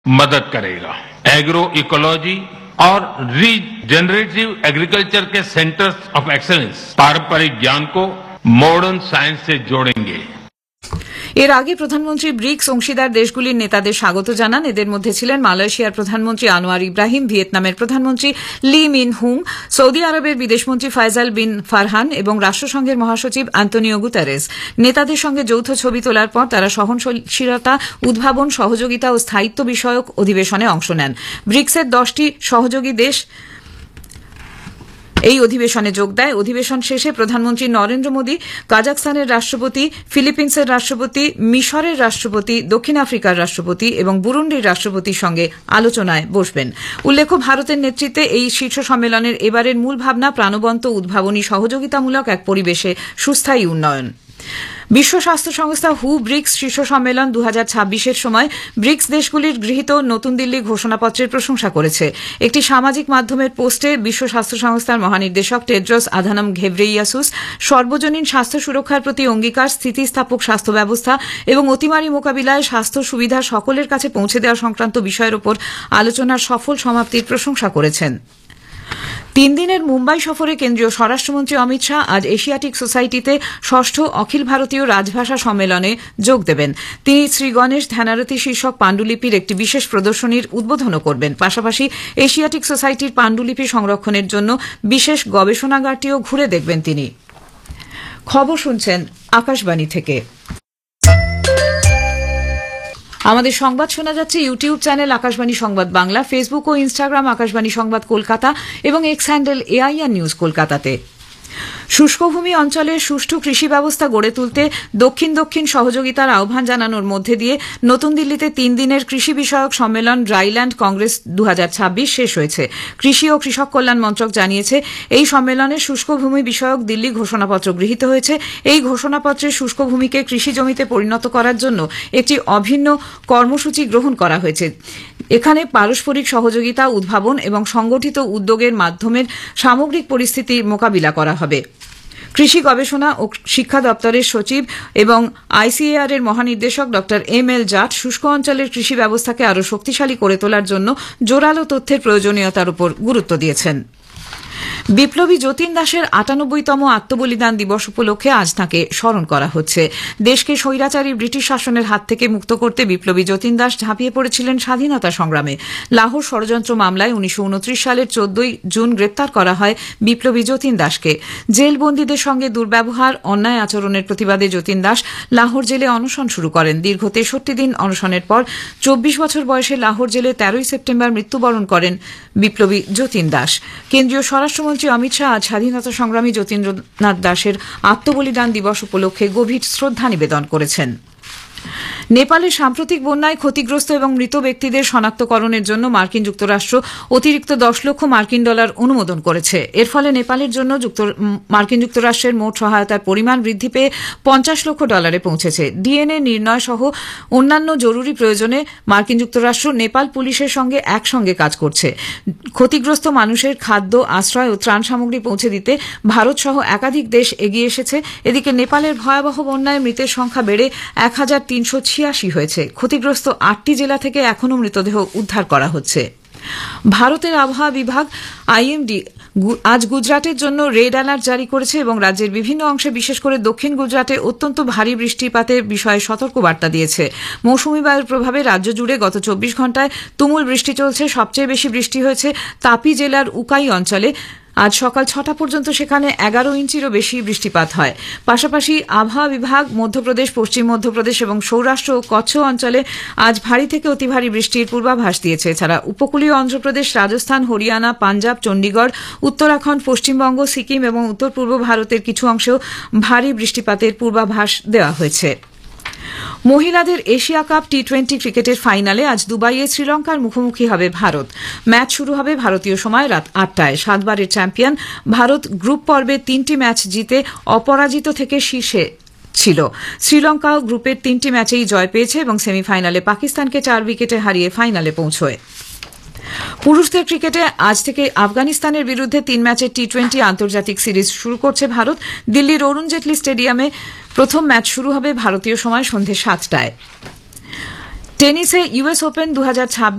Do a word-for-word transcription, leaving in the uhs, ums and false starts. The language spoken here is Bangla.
मदद करेगा। एग्रो इकोलॉजी और रीजेनरेटिव एग्रीकल्चर के सेंटर्स ऑफ एक्सेलेंस पारंपरिक ज्ञान को मॉडर्न साइंस से जोड़ेंगे। এর আগে প্রধানমন্ত্রী ব্রিক্স অংশীদার দেশগুলির নেতাদের স্বাগত জানান। এদের মধ্যে ছিলেন মালয়েশিয়ার প্রধানমন্ত্রী আনোয়ার ইব্রাহিম, ভিয়েতনামের প্রধানমন্ত্রী লি মিন হুং, সৌদি আরবের বিদেশমন্ত্রী ফয়সাল বিন ফারহান এবং রাষ্ট্রসংঘের মহাসচিব আন্তোনিও গুতেরেস। নেতাদের সঙ্গে যৌথ ছবি তোলার পর তারা সহনশীলতা, উদ্ভাবন, সহযোগিতা ও স্থায়িত্ব বিষয়ক অধিবেশনে অংশ নেন। ব্রিক্সের দশটি সহযোগী দেশ এই অধিবেশনে যোগ দেয়। অধিবেশন শেষে প্রধানমন্ত্রী নরেন্দ্র মোদী কাজাকস্তানের রাষ্ট্রপতি, ফিলিপিন্সের রাষ্ট্রপতি, মিশরের রাষ্ট্রপতি, দক্ষিণ আফ্রিকার রাষ্ট্রপতি এবং বুরুন্ডির রাষ্ট্রপতির সঙ্গে আলোচনায় বসবেন। উল্লেখ্য, ভারতের নেতৃত্বে এই শীর্ষ সম্মেলনের এবারের মূল ভাবনা প্রাণবন্ত, উদ্ভাবনী, সহযোগিতামূলক এক পরিবেশে সুস্থায়ী উন্নয়ন। বিশ্ব স্বাস্থ্য সংস্থা হু ব্রিক্স শীর্ষ সম্মেলন দু হাজার ছাব্বিশের সময় ব্রিক্স দেশগুলির গৃহীত নতুন দিল্লি ঘোষণাপত্রের প্রশংসা করেছে। একটি সামাজিক মাধ্যমের পোস্টে বিশ্ব স্বাস্থ্য সংস্থার মহানির্দেশক টেড্রোস আধানম ঘেব্রেইয়াসুস সর্বজনীন স্বাস্থ্য সুরক্ষার প্রতি অঙ্গীকার, স্থিতিস্থাপক স্বাস্থ্য ব্যবস্থা এবং অতিমারি মোকাবিলায় স্বাস্থ্য সুবিধা সকলের কাছে পৌঁছে দেওয়া সংক্রান্ত বিষয়ের উপর আলোচনার সফল সমাপ্তির প্রশংসা করেছেন। তিন দিনের মুম্বাই সফরে কেন্দ্রীয় স্বরাষ্ট্রমন্ত্রী অমিত শাহ আজ এশিয়াটিক সোসাইটিতে ষষ্ঠ অখিল ভারতীয় রাজভাষা সম্মেলনে যোগ দেবেন। তিনি শ্রী গণেশ ধ্যানারতি শীর্ষক পাণ্ডুলিপির একটি বিশেষ প্রদর্শনীর উদ্বোধনও করবেন। পাশাপাশি এশিয়াটিক সোসাইটির পাণ্ডুলিপি সংরক্ষণের জন্য বিশেষ গবেষণাগারটিও ঘুরে দেখবেন তিনি। খবর শুনছেন আকাশবাণী থেকে। আমাদের সংবাদ শোনা যাচ্ছে ইউটিউব চ্যানেল আকাশবাণী সংবাদ বাংলা, ফেসবুক ও ইনস্টাগ্রাম আকাশবাণী সংবাদ কলকাতা এবং এক্স হ্যান্ডেল এআইআর নিউজ কলকাতাতে। শুষ্কভূমি অঞ্চলে সুষ্ঠু কৃষি ব্যবস্থা গড়ে তুলতে দক্ষিণ দক্ষিণ সহযোগিতার আহ্বান জানানোর মধ্যে দিয়ে নতুন দিল্লিতে তিন দিনের কৃষি বিষয়ক সম্মেলন ড্রাইল্যান্ড কংগ্রেস দু হাজার ছাব্বিশ শেষ হয়েছে। কৃষি ও কৃষক কল্যাণ মন্ত্রক জানিয়েছে, এই সম্মেলনে শুষ্কভূমি বিষয়ক দিল্লি ঘোষণাপত্র গৃহীত হয়েছে। এই ঘোষণাপত্রে শুষ্কভূমিকে কৃষি জমিতে পরিণত করার জন্য একটি অভিন্ন কর্মসূচি গ্রহণ করা হয়েছে। এখানে পারস্পরিক সহযোগিতা, উদ্ভাবন এবং সংগঠিত উদ্যোগের মাধ্যমে সামগ্রিক পরিস্থিতির মোকাবিলা করা হবে। কৃষি গবেষণা ও শিক্ষা দপ্তরের সচিব এবং আইসিএআর এর মহানির্দেশক ড এম এল জাট শুষ্ক অঞ্চলের কৃষি ব্যবস্থাকে আরও শক্তিশালী করে তোলার জন্য জোরালো তথ্যের প্রয়োজনীয়তার উপর গুরুত্ব দিয়েছেন। বিপ্লবী যতীন দাসের আটানব্বইতম আত্মবলিদান দিবস উপলক্ষে আজ তাঁকে স্মরণ করা হচ্ছে। দেশকে স্বৈরাচারী ব্রিটিশ শাসনের হাত থেকে মুক্ত করতে বিপ্লবী যতীন দাস ঝাঁপিয়ে পড়েছিলেন স্বাধীনতা সংগ্রামে। লাহোর ষড়যন্ত্র মামলায় উনিশশো উনত্রিশ সালের চোদ্দই জুন গ্রেপ্তার করা হয় বিপ্লবী যতীন দাসকে। জেলবন্দীদের সঙ্গে দুর্ব্যবহার, অন্যায় আচরণের প্রতিবাদে যতীন দাস লাহোর জেলে অনশন শুরু করেন। দীর্ঘ তেষট্টি দিন অনশনের পর চব্বিশ বছর বয়সে লাহোর জেলে তেরোই সেপ্টেম্বর মৃত্যুবরণ করেন বিপ্লবী যতীন দাস। কেন্দ্রীয় স্বরাষ্ট্রমন্ত্রী অমিত শাহ আজ স্বাধীনতা সংগ্রামী যতীন্দ্রনাথ দাসের আত্মবলিদান দিবস উপলক্ষে গভীর শ্রদ্ধা নিবেদন করেছেন। নেপালের সাম্প্রতিক বন্যায় ক্ষতিগ্রস্ত এবং মৃত ব্যক্তিদের শনাক্তকরণের জন্য মার্কিন যুক্তরাষ্ট্র অতিরিক্ত দশ লক্ষ মার্কিন ডলার অনুমোদন করেছে। এর ফলে নেপালের জন্য মার্কিন যুক্তরাষ্ট্রের মোট সহায়তার পরিমাণ বৃদ্ধি পেয়ে পঞ্চাশ লক্ষ ডলারে পৌঁছেছে। ডিএনএ নির্ণয় সহ অন্যান্য জরুরি প্রয়োজনে মার্কিন যুক্তরাষ্ট্র নেপাল পুলিশের সঙ্গে একসঙ্গে কাজ করছে। ক্ষতিগ্রস্ত মানুষের খাদ্য, আশ্রয় ও ত্রাণ সামগ্রী পৌঁছে দিতে ভারত সহ একাধিক দেশ এগিয়ে এসেছে। এদিকে নেপালের ভয়াবহ বন্যায় মৃতের সংখ্যা বেড়ে এক হাজার তিনশো ছিয়াশি হয়েছে। ক্ষতিগ্রস্ত আটটি জেলা থেকে এখনও মৃতদেহ উদ্ধার করা হচ্ছে। ভারতের আবহাওয়া বিভাগ আইএমডি আজ গুজরাটের জন্য রেড অ্যালার্ট জারি করেছে এবং রাজ্যের বিভিন্ন অংশে, বিশেষ করে দক্ষিণ গুজরাটে অত্যন্ত ভারী বৃষ্টিপাতের বিষয়ে সতর্কবার্তা দিয়েছে। মৌসুমী বায়ুর প্রভাবে রাজ্য জুড়ে গত চব্বিশ ঘণ্টায় তুমুল বৃষ্টি চলছে। সবচেয়ে বেশি বৃষ্টি হয়েছে তাপি জেলার উকাই অঞ্চলে। আজ সকাল ছটা পর্যন্ত সেখানে এগারো ইঞ্চিরও বেশি বৃষ্টিপাত হয়। পাশাপাশি আবহাওয়া বিভাগ মধ্যপ্রদেশ, পশ্চিম মধ্যপ্রদেশ এবং সৌরাষ্ট্র ও কচ্ছ অঞ্চলে আজ ভারী থেকে অতি ভারী বৃষ্টির পূর্বাভাস দিয়েছে। এছাড়া উপকূলীয় অন্ধ্রপ্রদেশ, রাজস্থান, হরিয়ানা, পাঞ্জাব, চণ্ডীগড়, উত্তরাখণ্ড, পশ্চিমবঙ্গ, সিকিম এবং উত্তর পূর্ব ভারতের কিছু অংশেও ভারী বৃষ্টিপাতের পূর্বাভাস দেওয়া হয়েছে। মহিলাদের এশিয়া কাপ টি টোয়েন্টি ক্রিকেটের ফাইনালে আজ দুবাইয়ে শ্রীলঙ্কার মুখোমুখি হবে ভারত। ম্যাচ শুরু হবে ভারতীয় সময় রাত আটটায়। সাতবারের চ্যাম্পিয়ন ভারত গ্রুপ পর্বে তিনটি ম্যাচ জিতে অপরাজিত থেকে শীর্ষে ছিল। শ্রীলঙ্কাও গ্রুপের তিনটি ম্যাচেই জয় পেয়েছে এবং সেমিফাইনালে পাকিস্তানকে চার উইকেটে হারিয়ে ফাইনালে পৌঁছয়। পুরুষদের ক্রিকেটে আজ থেকে আফগানিস্তানের বিরুদ্ধে তিন ম্যাচের টি টোয়েন্টি আন্তর্জাতিক সিরিজ শুরু করছে ভারত। দিল্লির অরুণ জেটলি স্টেডিয়ামে প্রথম ম্যাচ শুরু হবে ভারতীয় সময় সন্ধ্যে সাতটায়। টেনিসে ইউএস ওপেন দু